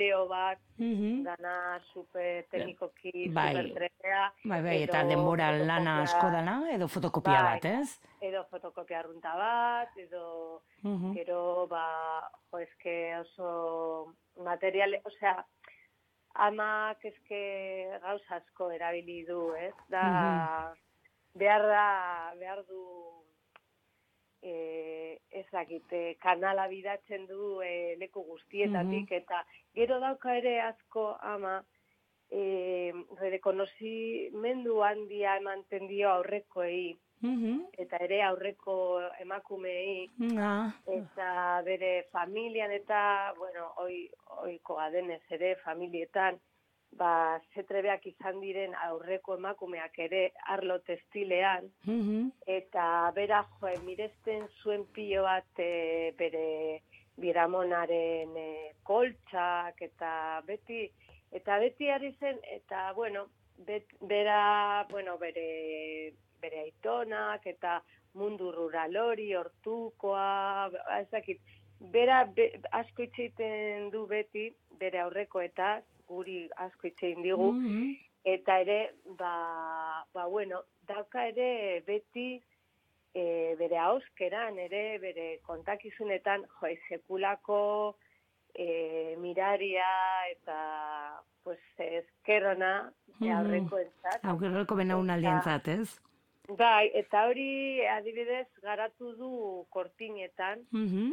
bideo bat, Mhm. dana super teknikoki, Bai. super trebea. Bai, eta denbora lana asko dana, edo fotokopia bat, ez? Edo fotokopia arrunta bat, edo gero, jo, eske oso material, osea, amak eske gauza asko erabili du, ez? Behar du, ez dakit, kanala bidatzen du leku guztietatik, eta gero dauka ere asko ama, rekonozimendu handia ematen dio aurrekoei, eta ere aurreko emakumeei, eta bere familian eta, bueno, oikoa denez ere familietan, zetrebeak izan diren aurreko emakumeak ere arlo textilean, eta bera miresten zuen pilo bat bere biramonaren koltsak, eta beti ari zen, eta, bueno, bera, bueno, bere aitonak, eta mundu rural hori, hortukoa, ez dakit, bera asko itxeiten du beti, bere aurrekoetaz, guri asko itxein digu, eta ere, bueno, dauka ere beti bere ahoskeran, ere bere kontakizunetan, sekulako miraria eta pues eskerrona aurrekoentzat. Aurreko belaunaldientzat, ez? Bai, eta hori adibidez garatu du kortinetan,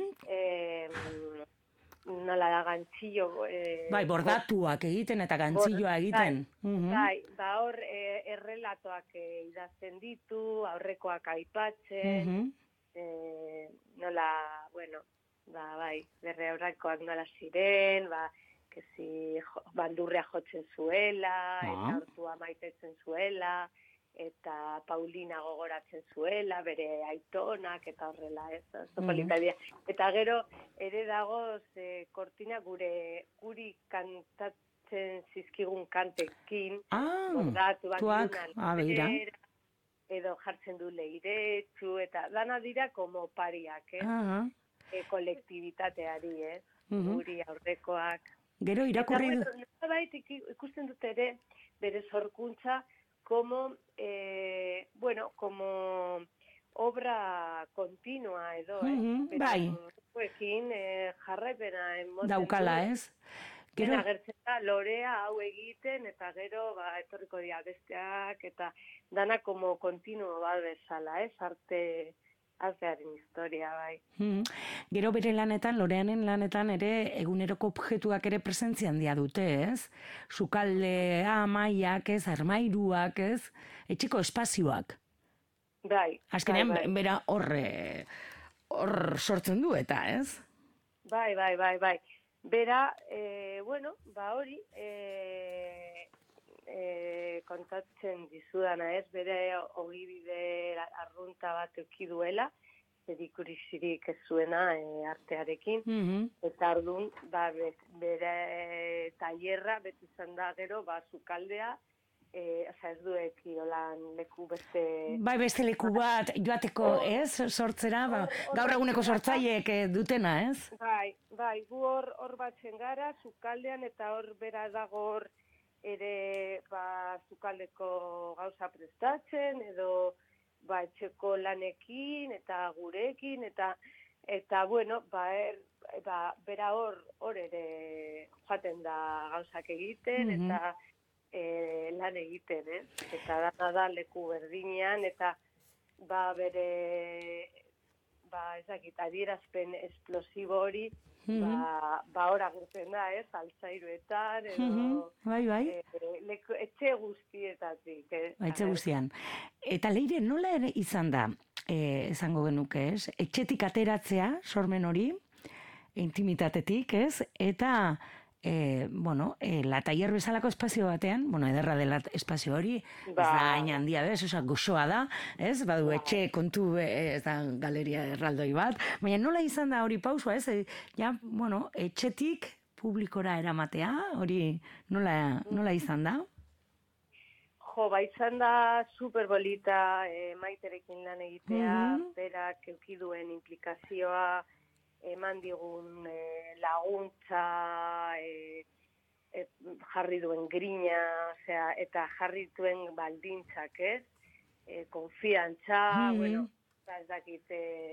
nola da gantzillo... Bai, bordatuak egiten eta gantzilloa egiten. Bai, hor errelatoak idazten ditu, aurrekoak aipatzen, nola, bueno, bai, berre aurrekoak nola ziren, kezi bandurrea jotzen zuela, eta hortua maitetzen zuela, eta Paulina gogoratzen zuela, bere aitonak, eta horrela, ez, politadia. Eta gero, ere dagoz, kortina guri kantatzen zizkigun kantekin, bordatu bat edo jartzen du leiretsu, eta dana dira como pariak, kolektibitateari, ez, guri aurrekoak. Gero irakurri... Ikusten dut ere, bere sorkuntza, como, como obra continua edo, bai. Jarraipena emoten daukala, ez? Gero agertzen da lorea hau egiten, eta gero etorriko dira besteak, eta dana como continuo bat bezala, ez? Artearen historia, bai. Gero bere lanetan, Loreanen lanetan ere eguneroko objektuak ere presentzia handia dute, ez? Sukaldea, maiak, ez? Armairuak, ez? Etxeko espazioak. Bai. Azkenean, bera hor sortzen du eta, ez? Bai. Bera, hori, kontatzen dizudana, ez? Bere ogibide arrunta bat euki duela, zerikusirik ez zuena artearekin, eta orduan, bere tailerra, beti izan da gero, sukaldea, ez dueki holan leku beste... Bai, beste leku bat joateko, ez? Sortzera, gaur eguneko sortzaileek dutena, ez? Bai, gu hor batzen gara, sukaldean, eta hor bera dago hor ere sukaldeko gauza prestatzen, edo etxeko lanekin, eta gurekin, eta bueno, bera hor ere joaten da gauzak egiten, eta lan egiten, ez? Eta dana da leku berdinean, eta bere adierazpen esplosibo hori, hor agertzen da, ez? Altzairuetan, edo... Etxe guztietatik, ez? Etxe guztian. Eta Leire, nola ere izan da, esango genuke, ez? Etxetik ateratzea, sormen hori, intimitatetik, ez? Eta... la tailer bezalako espazio batean, ederra dela espazio hori, ez da hain handia, goxoa da, ez? Badu etxe kontu, ez da galeria erraldoi bat, baina nola izan da hori pausua, ez? Etxetik publikora eramatea, hori nola izan da? Izan da superbolita Maiterekin lan egitea, berak eukiduen implikazioa, eman digun laguntza, jarri duen grina, osea, eta jarri duen baldintzak, ez? Konfiantza, bueno, ez dakit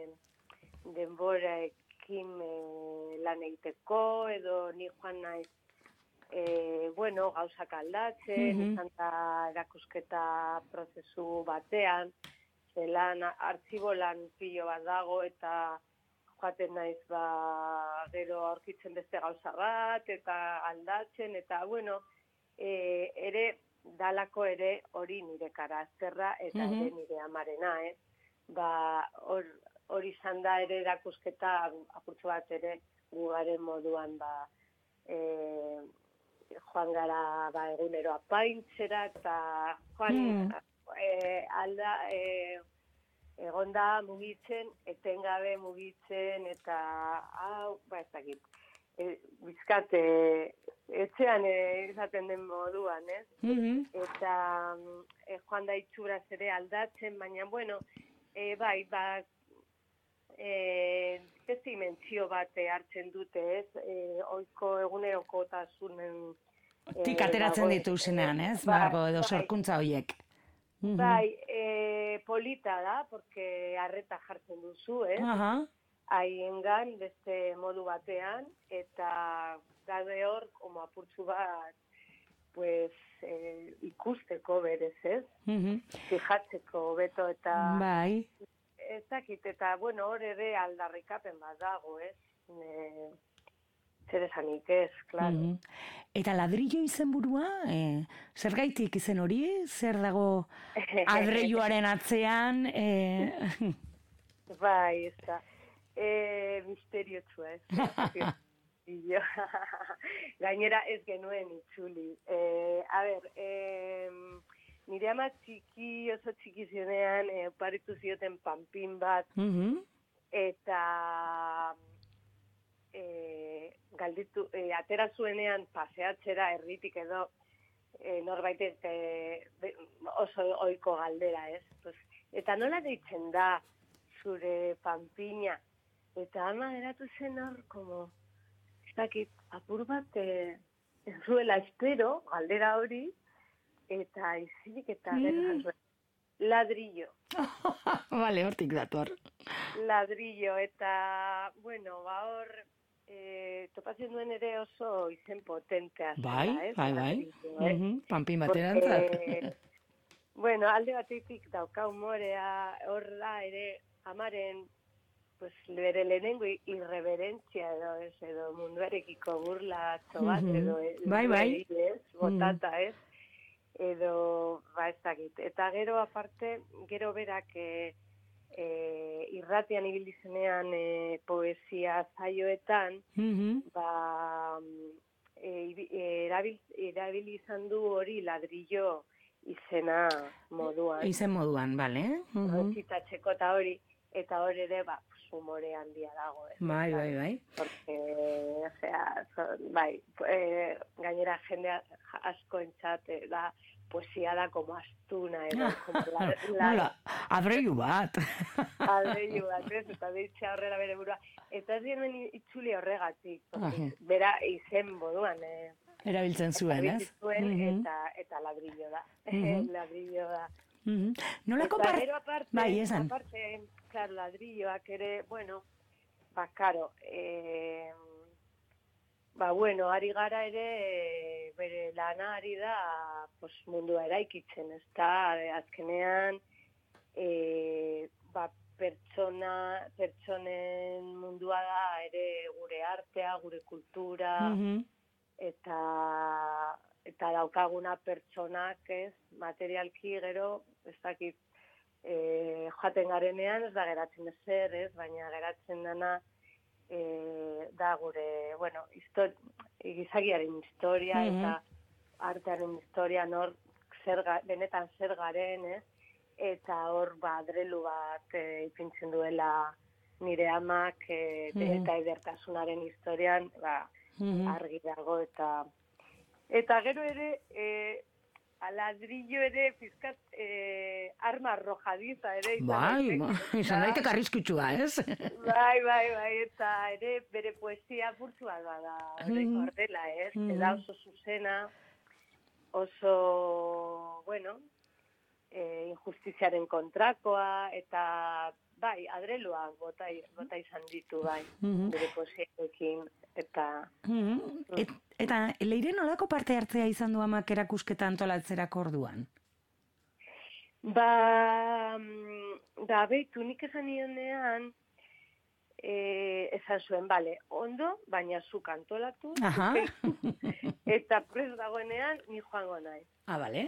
denboraekin lan egiteko, edo ni joan naiz, bueno, gauzak aldatzen, izan da erakusketa prozesu batean, zelan, artxibo lan pilo bat dago, eta joaten naiz gero aurkitzen beste gauza bat, eta aldatzen, eta bueno, ere, dalako ere hori nire karakterra, eta ere nire amarena, hori izan da ere erakusketa apurtzu bat ere gugaren moduan joan gara egunero apaintzera, eta joan egon da mugitzen, etengabe mugitzen, eta hau, ez dakit, bizkat, etxean izaten den moduan, ez? Eta joan da itxuraz ere aldatzen, baina, bueno, bai, beste dimentsio bat hartzen dute, ez? Oiko egunerokotasunen tik ateratzen ditu zenean, ez? Margo edo sorkuntza horiek. Bai, polita da, porque arreta jartzen duzu, ez? Haiengan beste modu batean, eta gaude hor, como apurtzu bat, pues, ikusteko berez, ez? Fijatzeko beto eta... Bai. Ez dakit, eta, bueno, hor ere aldarrikapen bat dago, ez? Zer esanik ez, klaro. Eta ladrillo izenburua, zergaitik izen hori? Zer dago adreiluaren atzean? Bai, ez da. Misteriotsua, ez. Gainera ez genuen itzuli. A ber, nire ama oso txiki zionean, oparitu zioten panpin bat, eta galditu, atera zuenean paseatzera erritik edo norbaitek oso ohiko galdera, ez? Pues, eta nola deitzen da zure panpina? Eta ama eratu zen hor, como, ez dakit, apur bat ez zuela espero, galdera hori, eta izinik eta ladrillo. Vale, hortik dator. Ladrillo, eta, bueno, hor, topatzen duen ere oso izen potentea. Bai. Panpin baterantzat. Bueno, alde batetik dauka humorea, hor da ere amaren, pues, bere lehenengo irreverentzia edo munduarekiko burla bat, edo bai. Botata, ez? Edo, ez dakit. Eta gero, aparte, gero berak irratian ibili zenean poesia zaioetan, erabili izan du hori ladrillo izena moduan. Izen moduan, bale. Zitatzeko eta hori, eta hori ere, humore handia dago. Bai. Porque, gainera jende asko entzat da, poesia da como astuna, edo, Nola, adreilu bat. Adreilu bat, ez, eta deitxea horrela bere burua. Eta ez dien itzuli horregatik, bera izen moduan. Erabiltzen zuen, ez? Eta ladrillo da. Ladrillo da. Nola kompar... Bai, esan. Aparte, claro, ladrilloak ere, bueno, karo, bueno, ari gara ere, bere lana ari da, pues, mundua eraikitzen, ez da, azkenean, pertsonen mundua da ere gure artea, gure kultura, eta daukaguna pertsonak, ez, materialki gero, ez dakit, joaten garenean, ez da geratzen ezer, ez, baina geratzen dana, da gure, bueno, gizakiaren historia eta artearen historia nor benetan zer garen, ez? Eta hor adrelu bat ipintzen duela nire amak eta edertasunaren historian argi dago eta gero ere ladrillo ere pizkat arma arrojadiza ere izan daiteke arriskutsua, ez? Bai, eta ere bere poesia burtsua da horrela, ez? Eta oso zuzena, oso, bueno, injustiziaren kontrakoa, eta bai, adrelua bota izan ditu, bai, bere posiekin, eta... Eta Leire nolako parte hartzea izan du amak erakusketa antolatzerako orduan? Beitu, nik esan nionean, esan zuen, bale, ondo, baina zuk antolatu, eta prest dagoenean, ni joango nahi. Bale.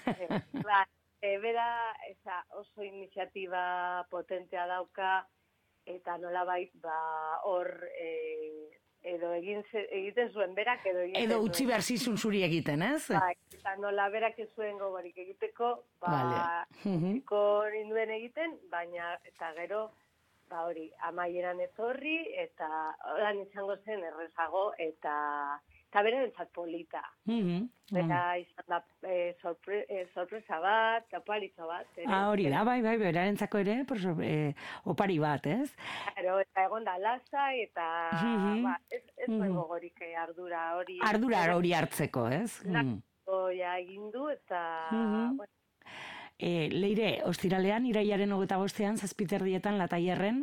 Bera, oso iniziatiba potentea dauka, eta nolabait, hor, edo egiten zuen berak, edo utzi behar zizun zuri egiten, ez? Eta nola berak ez zuen gogorik egiteko, utziko ninduen egiten, baina, eta gero, hori, amaieran etorri, eta horan izango zen errezago, eta bera entzat polita. Bera izan da sorpresa bat, opalitxo bat. Hori da, bai, berarentzako ere, opari bat, ez? Claro, eta egon da lasa, eta ez zuen gogorik ardura hori. Ardura hori hartzeko, ez? Egin du, eta... Leire, ostiralean, iraiaren 25ean, 7:30 Lataierren,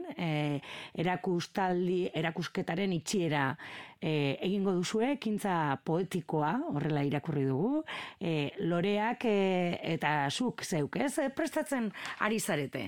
erakusketaren itxiera egingo duzue, ekintza poetikoa, horrela irakurri dugu, loreak eta zuk zeuk, ez? Prestatzen ari zarete?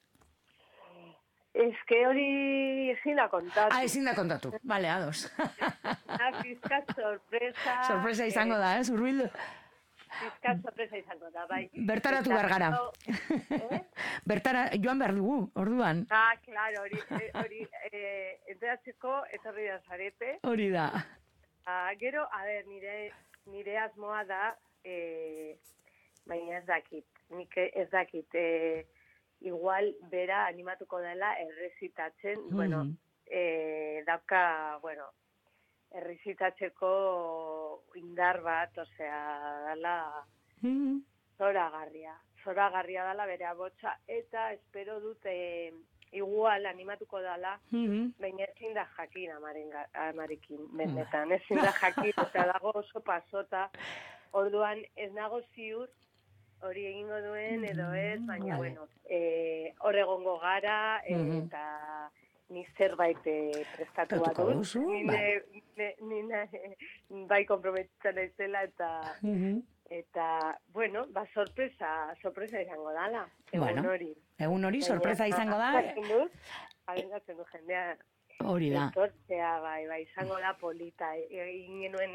Eske hori ezin da kontatu. Ezin da kontatu, bale, ados. Fiskat sorpresa. Sorpresa izango da, ez, urbildu? Fiskat sorpresa izango da, bai. Bertaratu behar gara. Bertara, joan behar dugu, orduan. Claro, hori, enteratzeko etorri da zarete. Hori da. Gero, nire asmoa da, baina ez dakit, nik ez dakit, igual bera animatuko dela errezitatzen, bueno, dauka, bueno, errezitatzeko indar bat, osea, dala zoragarria dala bere abotsa, eta espero dut igual animatuko dala, baina ezin da jakin amarekin, benetan, ezin da jakin, eta dago oso pasota, orduan ez nago ziur, hori egingo duen, edo ez, baina, bueno, hor egongo gara, eta ni zerbait prestatu bat dut. Bai komprometitzen naizela, eta, bueno, sorpresa izango dala, egun hori. Egun hori, sorpresa izango da. Abengatzen du jendea. Hori da. Etortzea, bai, izango da polita. Egin genuen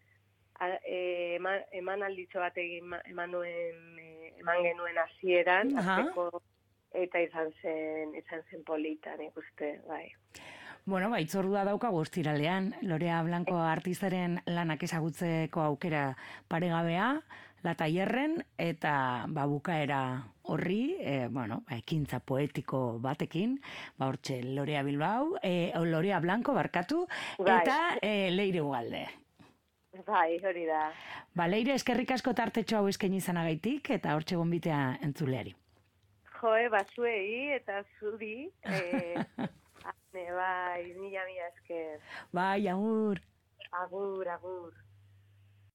eman alditxo bat eman genuen hasieran, azteko, eta izan zen polita, nik uste, bai. Bueno, itzordua daukagu ostiralean, Lorea Blanco artistaren lanak ezagutzeko aukera paregabea, Lataierren, eta bukaera horri, ekintza poetiko batekin, hortxe Lorea Bilbao, Lorea Blanco barkatu, eta Leire Ugalde. Bai, hori da. Leire, eskerrik asko tartetxo hau eskaini izanagaitik, eta hortxe gonbitea entzuleari. Zuei eta zuri, bai, mila esker. Bai, agur. Agur.